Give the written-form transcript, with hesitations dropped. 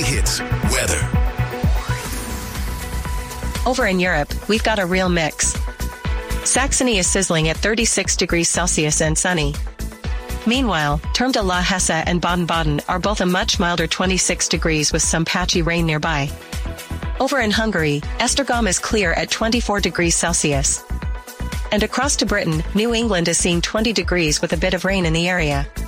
hits weather. Over in Europe, we've got a real mix. Saxony is sizzling at 36 degrees Celsius and sunny. Meanwhile, Terme de la Hesse and Baden-Baden are both a much milder 26 degrees with some patchy rain nearby. Over in Hungary, Esztergom is clear at 24 degrees Celsius. And across to Britain, New England is seeing 20 degrees with a bit of rain in the area.